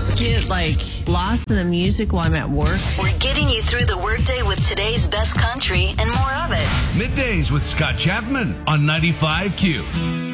just get lost in the music while I'm at work. We're getting you through the workday with today's best country and more of it. Middays with Scott Chapman on 95Q.